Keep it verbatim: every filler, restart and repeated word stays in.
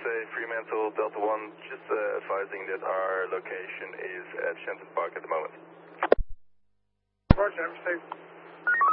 say Fremantle Delta one, just uh, advising that our location is at Shenton Park at the moment. Roger, I'm safe.